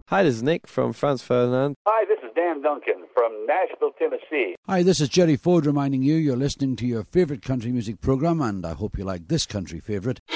Hi, this is Nick from Franz Ferdinand. Hi, this is Dan Duncan from Nashville, Tennessee. Hi, this is Jerry Ford reminding you you're listening to your favourite country music programme, and I hope you like this country favourite.